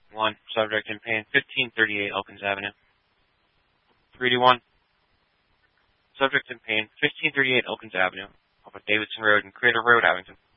1. Subject in pain, 1538 Elkins Avenue. 321. Subject in pain, 1538 Elkins Avenue, off of Davidson Road and Crater Road, Abington.